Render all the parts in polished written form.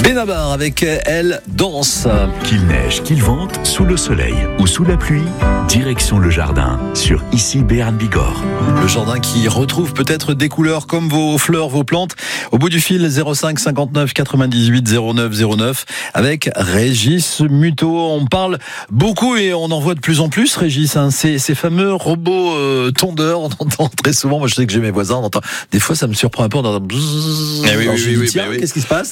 Benabar avec Elle danse. Qu'il neige, qu'il vente, sous le soleil ou sous la pluie, direction le jardin sur Ici Béarn Bigorre. Le jardin qui retrouve peut-être des couleurs comme vos fleurs, vos plantes. Au bout du fil, 05 59 98 09 09 avec Régis Muto. On parle beaucoup et on en voit de plus en plus, Régis, ces fameux robots tondeurs. On entend très souvent, moi je sais que j'ai mes voisins, on entend. Des fois ça me surprend un peu, on entend bzzz. Qu'est-ce qui se passe?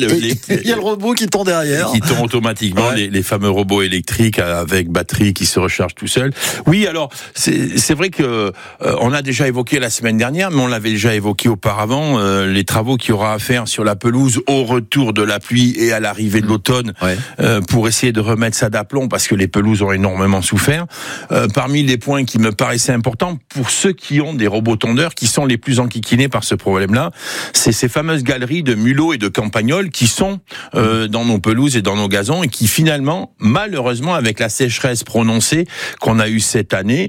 Il y a le robot qui tond derrière. Qui tond automatiquement, ouais. les fameux robots électriques avec batterie qui se rechargent tout seul. Oui, alors, c'est vrai que on a déjà évoqué la semaine dernière, mais on l'avait déjà évoqué auparavant, les travaux qu'il y aura à faire sur la pelouse au retour de la pluie et à l'arrivée de l'automne, pour essayer de remettre ça d'aplomb, parce que les pelouses ont énormément souffert. Parmi les points qui me paraissaient importants, pour ceux qui ont des robots tondeurs, qui sont les plus enquiquinés par ce problème-là, c'est ces fameuses galeries de mulots et de campagnols qui sont dans nos pelouses et dans nos gazons, et qui finalement, malheureusement, avec la sécheresse prononcée qu'on a eue cette année,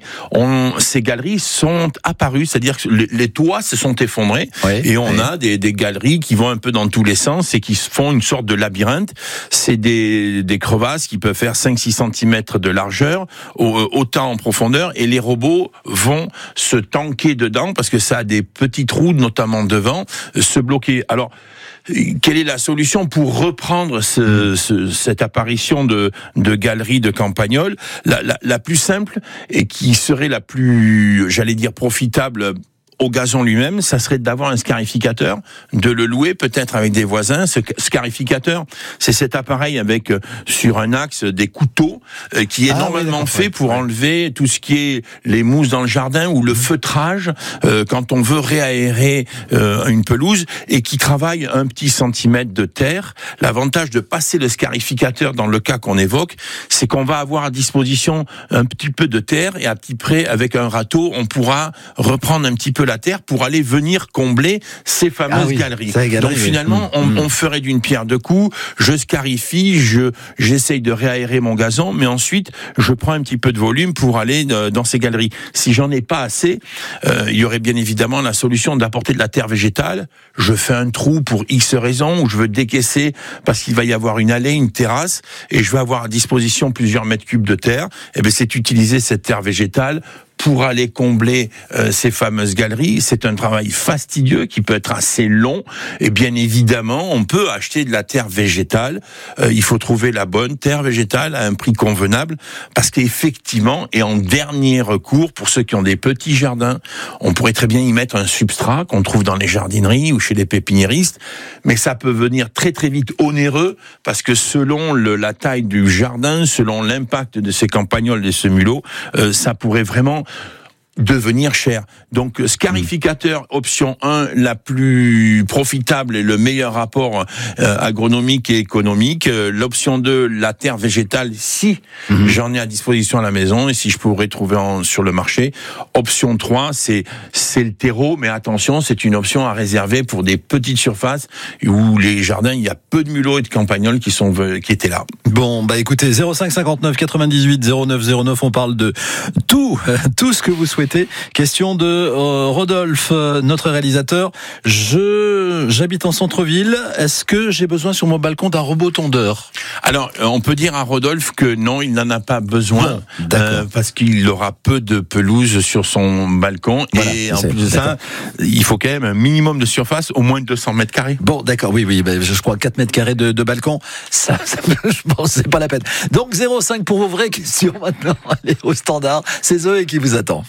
ces galeries sont apparues, c'est-à-dire que les toits se sont effondrés, et on a des galeries qui vont un peu dans tous les sens et qui font une sorte de labyrinthe. C'est des crevasses qui peuvent faire 5-6 cm de largeur, autant en profondeur, et les robots vont se tanker dedans parce que ça a des petits trous, notamment devant, se bloquer. Alors, quelle est la solution pour reprendre cette apparition de galeries de campagnols? La plus simple, et qui serait la plus, j'allais dire, profitable au gazon lui-même, ça serait d'avoir un scarificateur, de le louer peut-être avec des voisins. Ce scarificateur, c'est cet appareil avec sur un axe des couteaux qui est normalement fait pour enlever tout ce qui est les mousses dans le jardin ou le feutrage quand on veut réaérer une pelouse, et qui travaille un petit centimètre de terre. L'avantage de passer le scarificateur dans le cas qu'on évoque, c'est qu'on va avoir à disposition un petit peu de terre, et à petit près avec un râteau, on pourra reprendre un petit peu la terre pour aller venir combler ces fameuses galeries. Donc finalement, on ferait d'une pierre deux coups. Je scarifie, j'essaye de réaérer mon gazon, mais ensuite je prends un petit peu de volume pour aller dans ces galeries. Si j'en ai pas assez, il y aurait bien évidemment la solution d'apporter de la terre végétale. Je fais un trou pour X raisons, où je veux décaisser parce qu'il va y avoir une allée, une terrasse, et je vais avoir à disposition plusieurs mètres cubes de terre. Et bien, c'est utiliser cette terre végétale pour aller combler ces fameuses galeries. C'est un travail fastidieux qui peut être assez long, et bien évidemment, on peut acheter de la terre végétale. Il faut trouver la bonne terre végétale à un prix convenable, parce qu'effectivement, et en dernier recours, pour ceux qui ont des petits jardins, on pourrait très bien y mettre un substrat qu'on trouve dans les jardineries ou chez les pépiniéristes, mais ça peut venir très très vite onéreux, parce que selon la taille du jardin, selon l'impact de ces campagnols, de ce mulot, ça pourrait vraiment devenir cher. Donc scarificateur, option 1, la plus profitable et le meilleur rapport agronomique et économique. L'option 2, la terre végétale, si j'en ai à disposition à la maison et si je pourrais trouver sur le marché. Option 3, c'est le terreau, mais attention, c'est une option à réserver pour des petites surfaces où les jardins, il y a peu de mulots et de campagnols qui étaient là. Bon, bah écoutez, 05 59 98 09 09, on parle de tout ce que vous souhaitez. Question de Rodolphe, notre réalisateur. J'habite en centre-ville. Est-ce que j'ai besoin sur mon balcon d'un robot tondeur? Alors, on peut dire à Rodolphe que non, il n'en a pas besoin, parce qu'il aura peu de pelouse sur son balcon. Voilà, et en plus de ça, il faut quand même un minimum de surface, au moins 200 mètres carrés. Bon, d'accord, oui, je crois 4 mètres carrés de balcon, ça je pense c'est pas la peine. Donc 05 pour vos vraies questions maintenant. Allez au standard, c'est Zoé qui vous attend.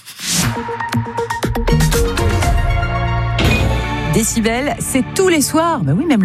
Décibel, c'est tous les soirs. Bah oui, même